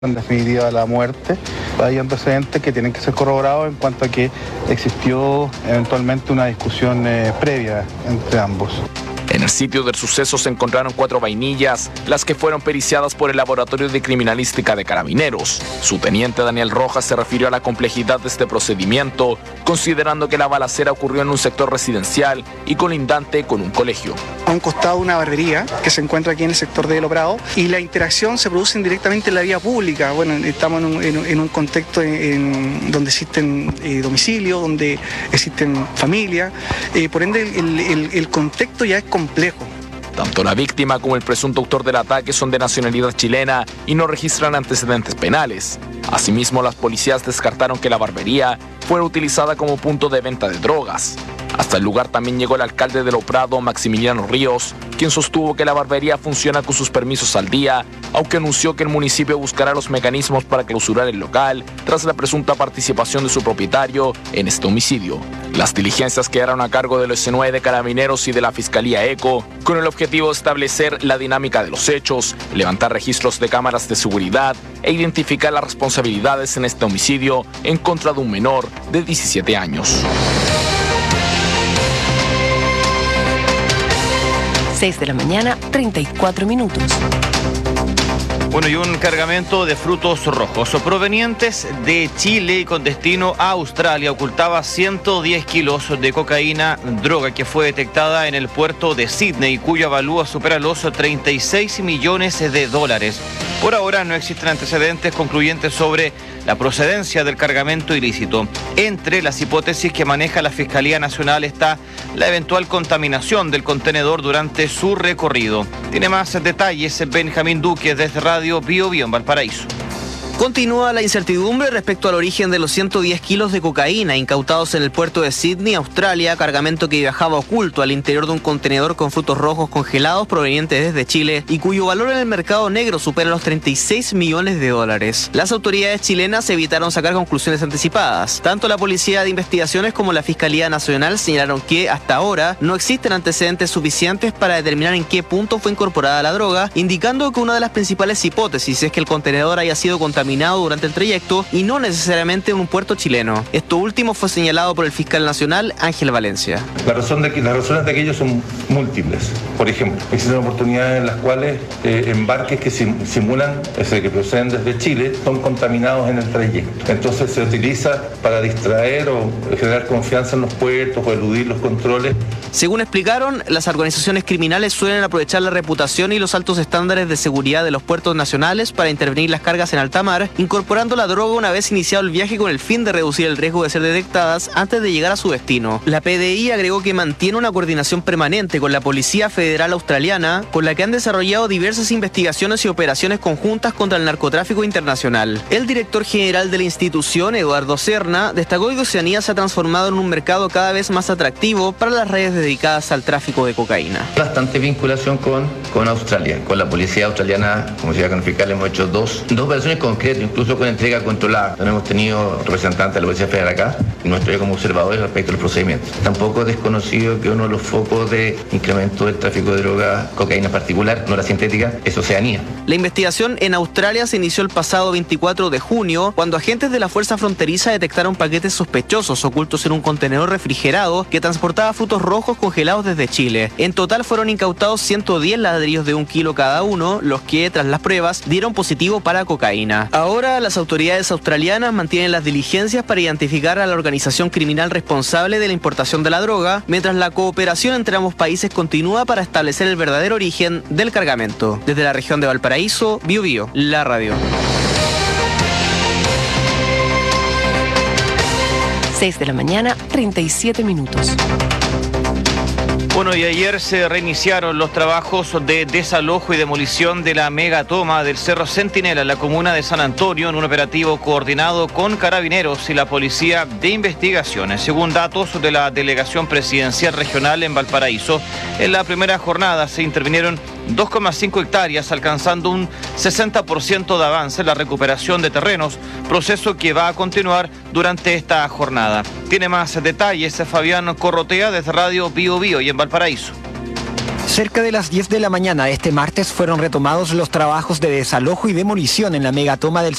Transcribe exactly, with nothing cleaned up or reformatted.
en definitiva la muerte. Hay antecedentes que tienen que ser corroborados en cuanto a que existió eventualmente una discusión eh, previa entre ambos. En el sitio del suceso se encontraron cuatro vainillas, las que fueron periciadas por el Laboratorio de Criminalística de Carabineros. Su teniente Daniel Rojas se refirió a la complejidad de este procedimiento, considerando que la balacera ocurrió en un sector residencial y colindante con un colegio. A un costado una barbería que se encuentra aquí en el sector de Lo Prado, y la interacción se produce directamente en la vía pública. Bueno, estamos en un, en, en un contexto en, en, donde existen eh, domicilios, donde existen familias, eh, por ende el, el, el contexto ya es complejo. Tanto la víctima como el presunto autor del ataque son de nacionalidad chilena y no registran antecedentes penales. Asimismo, las policías descartaron que la barbería fuera utilizada como punto de venta de drogas. Hasta el lugar también llegó el alcalde de Lo Prado, Maximiliano Ríos, quien sostuvo que la barbería funciona con sus permisos al día, aunque anunció que el municipio buscará los mecanismos para clausurar el local tras la presunta participación de su propietario en este homicidio. Las diligencias quedaron a cargo del S nueve de Carabineros y de la Fiscalía ECO, con el objetivo de establecer la dinámica de los hechos, levantar registros de cámaras de seguridad e identificar las responsabilidades en este homicidio en contra de un menor de diecisiete años. seis de la mañana, treinta y cuatro minutos. Bueno, y un cargamento de frutos rojos provenientes de Chile y con destino a Australia ocultaba ciento diez kilos de cocaína, droga que fue detectada en el puerto de Sydney, cuyo avalúo supera los treinta y seis millones de dólares. Por ahora no existen antecedentes concluyentes sobre la procedencia del cargamento ilícito. Entre las hipótesis que maneja la Fiscalía Nacional está la eventual contaminación del contenedor durante su recorrido. Tiene más detalles Benjamín Duque desde Radio Bio Bio en Valparaíso. Continúa la incertidumbre respecto al origen de los ciento diez kilos de cocaína incautados en el puerto de Sydney, Australia, cargamento que viajaba oculto al interior de un contenedor con frutos rojos congelados provenientes desde Chile y cuyo valor en el mercado negro supera los treinta y seis millones de dólares. Las autoridades chilenas evitaron sacar conclusiones anticipadas. Tanto la Policía de Investigaciones como la Fiscalía Nacional señalaron que hasta ahora no existen antecedentes suficientes para determinar en qué punto fue incorporada la droga, indicando que una de las principales hipótesis es que el contenedor haya sido contaminado durante el trayecto y no necesariamente en un puerto chileno. Esto último fue señalado por el fiscal nacional Ángel Valencia. La razón de que, las razones de aquello son múltiples. Por ejemplo, existen oportunidades en las cuales eh, embarques que sim, simulan, es decir, que proceden desde Chile, son contaminados en el trayecto. Entonces se utiliza para distraer o generar confianza en los puertos o eludir los controles. Según explicaron, las organizaciones criminales suelen aprovechar la reputación y los altos estándares de seguridad de los puertos nacionales para intervenir las cargas en alta mar, incorporando la droga una vez iniciado el viaje con el fin de reducir el riesgo de ser detectadas antes de llegar a su destino. La P D I agregó que mantiene una coordinación permanente con la Policía Federal Australiana, con la que han desarrollado diversas investigaciones y operaciones conjuntas contra el narcotráfico internacional. El director general de la institución, Eduardo Serna, destacó que Oceanía se ha transformado en un mercado cada vez más atractivo para las redes dedicadas al tráfico de cocaína. Bastante vinculación con, con Australia, con la policía australiana, como se llama con fiscal, hemos hecho dos, dos operaciones concretas, incluso con entrega controlada. No hemos tenido representantes de la Policía Federal acá y nuestro como observadores respecto a los procedimientos. Tampoco es desconocido que uno de los focos de incremento del tráfico de droga, cocaína en particular, no la sintética, es Oceanía. La investigación en Australia se inició el pasado veinticuatro de junio, cuando agentes de la Fuerza Fronteriza detectaron paquetes sospechosos ocultos en un contenedor refrigerado que transportaba frutos rojos congelados desde Chile. En total fueron incautados ciento diez ladrillos de un kilo cada uno, los que, tras las pruebas, dieron positivo para cocaína. Ahora, las autoridades australianas mantienen las diligencias para identificar a la organización criminal responsable de la importación de la droga, mientras la cooperación entre ambos países continúa para establecer el verdadero origen del cargamento. Desde la región de Valparaíso, Bio Bio, la radio. seis de la mañana, treinta y siete minutos. Bueno, y ayer se reiniciaron los trabajos de desalojo y demolición de la megatoma del Cerro Centinela en la comuna de San Antonio en un operativo coordinado con Carabineros y la Policía de Investigaciones. Según datos de la Delegación Presidencial Regional en Valparaíso, en la primera jornada se intervinieron dos coma cinco hectáreas, alcanzando un sesenta por ciento de avance en la recuperación de terrenos, proceso que va a continuar durante esta jornada. Tiene más detalles Fabián Corrotea desde Radio Bio Bio y en Valparaíso. Cerca de las diez de la mañana de este martes fueron retomados los trabajos de desalojo y demolición en la megatoma del